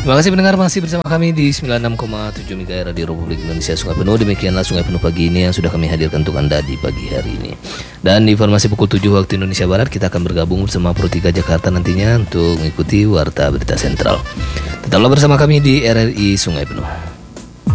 Terima kasih pendengar, masih bersama kami di 96,7 MHz Radio Republik Indonesia Sungai Penuh. Demikianlah Sungai Penuh pagi ini yang sudah kami hadirkan untuk Anda di pagi hari ini. Dan di informasi pukul 7 waktu Indonesia Barat, kita akan bergabung bersama Pro 3 Jakarta nantinya untuk mengikuti Warta Berita Sentral. Tetaplah bersama kami di RRI Sungai Penuh.